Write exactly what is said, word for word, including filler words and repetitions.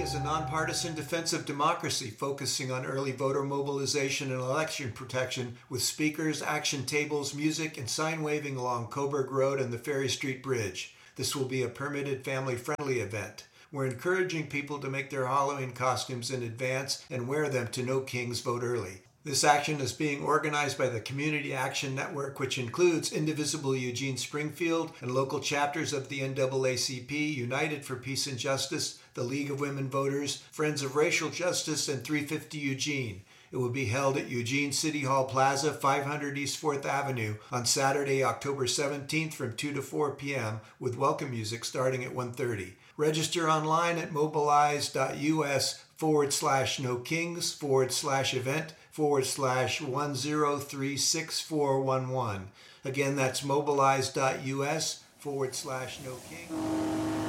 is a nonpartisan defense of democracy focusing on early voter mobilization and election protection with speakers, action tables, music, and sign waving along Coburg Road and the Ferry Street Bridge. This will be a permitted family-friendly event. We're encouraging people to make their Halloween costumes in advance and wear them to No Kings Vote Early. This action is being organized by the Community Action Network, which includes Indivisible Eugene Springfield and local chapters of the N double A C P, United for Peace and Justice, the League of Women Voters, Friends of Racial Justice, and three fifty Eugene. It will be held at Eugene City Hall Plaza, five hundred East fourth Avenue, on Saturday, October seventeenth from two to four p.m. with welcome music starting at one thirty. Register online at mobilize.us forward slash no kings forward slash event forward slash one zero three six four one one. Again, that's mobilize.us forward slash no kings.